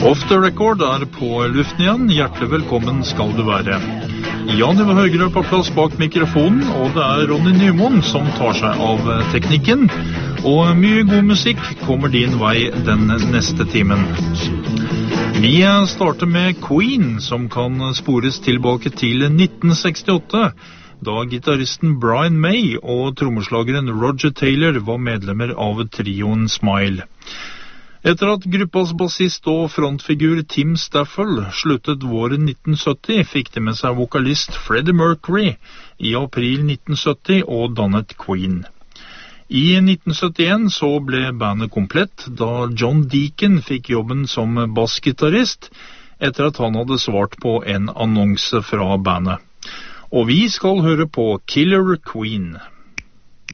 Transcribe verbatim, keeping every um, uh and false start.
Off the record er på luften igjen. Hjertelig velkommen skal du være. Jan Ivar Høyre på plass bak mikrofonen, og det er Ronny Nymoen som tar seg av teknikken. Og mye god musikk kommer din vei den neste timen. Vi starter med Queen, som kan spores tilbake til nitten sekstiåtte, da gitaristen Brian May og trommeslageren Roger Taylor var medlemmer av trioen Smile. Etter at gruppas bassist og frontfigur Tim Staffel sluttet våren nitten sytti, fikk de med seg vokalist Freddie Mercury i april nitten sytti og dannet Queen. I nitten syttien så ble bandet komplett da John Deacon fikk jobben som bassgitarist etter at han hadde svart på en annonse fra bandet. Og vi skal høre på Killer Queen.